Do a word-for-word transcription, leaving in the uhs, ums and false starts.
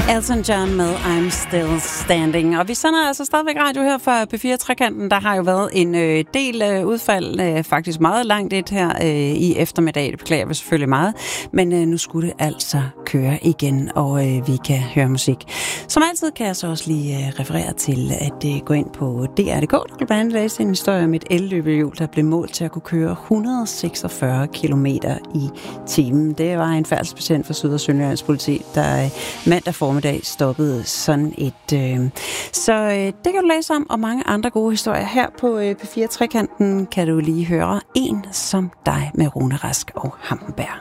Elton John med I'm Still Standing. Og vi sender altså stadigvæk radio her fra P fire Trekanten. Der har jo været en øh, del øh, udfald, øh, faktisk meget langt et her øh, i eftermiddag. Det beklager vi selvfølgelig meget. Men øh, nu skulle det altså køre igen, og øh, vi kan høre musik. Som altid kan jeg så også lige øh, referere til at øh, gå ind på D R punktum d k. Der kan blandt andet læse en historie om et elløbehjul, der blev målt til at kunne køre et hundrede og seksogfyrre kilometer i timen. Det var en færdselsbetjent fra Syd- og Sønderjyllands politi, der øh, mandag formiddag stoppede sådan et. Øh. Så øh, det kan du læse om, og mange andre gode historier her på øh, P fire Trekanten kan du lige høre en som dig med Rune Rask og Hampenberg.